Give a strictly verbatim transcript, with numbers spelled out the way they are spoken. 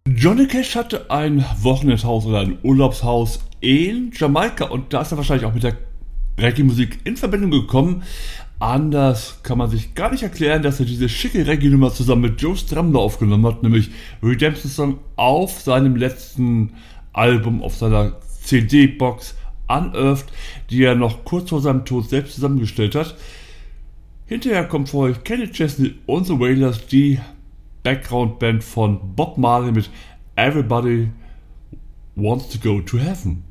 Johnny Cash hatte ein Wochenendhaus oder ein Urlaubshaus in Jamaika und da ist er wahrscheinlich auch mit der Reggae-Musik in Verbindung gekommen. Anders kann man sich gar nicht erklären, dass er diese schicke Reggae-Nummer zusammen mit Joe Strummer aufgenommen hat, nämlich Redemption Song auf seinem letzten Album, auf seiner C D-Box Unearthed, die er noch kurz vor seinem Tod selbst zusammengestellt hat. Hinterher kommt vor euch Kenny Chesney und The Wailers, die Background-Band von Bob Marley mit Everybody Wants to Go to Heaven.